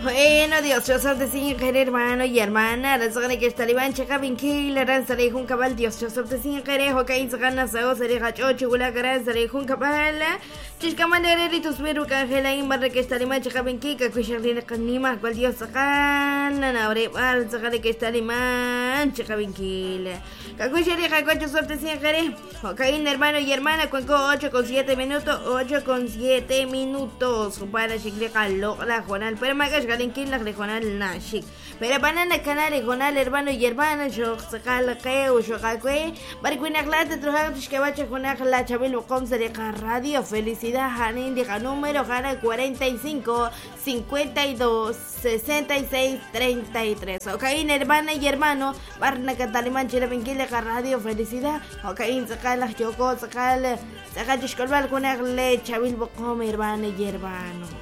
Bueno, Dios, yo soy de sin querer, hermano y hermana. La zona que está liban, checa, vinquil, la ran, sale un cabal, Dios, yo soy de sin querer, ok, se gana, se goza, de gacho, chugula, gran, sale un cabal. Chiscaman, y tus veru, cangela, imbarra que está liban, checa, vinquil, que cuya rina canima, cual Dios, sacan, la nabre, al, saca que está liman, checa, vinquil. Cacuya, rija, cuacho, soy de sin querer, ok, hermano y hermana, cuenco 8 con 7 minutos, 8 con 7 minutos, para chicleca, la Juanal, pero magas, galinkin, la regional, nashik. Pero banana, canal, regional, hermano y hermana, yo sacal, que, o yo cacue, barquina, glata, trujamos, que bacha, con la chabelo, con sereca radio, felicidad, Hanin, diga número, gana 45, 52, 66, 33. Ok, hermana y hermano, barna, cataliman, chile, vinquile, radio, felicidad. Ok, sacal, yo, sacal, sacal, chiscolval, con la chabil, como hermana y hermano.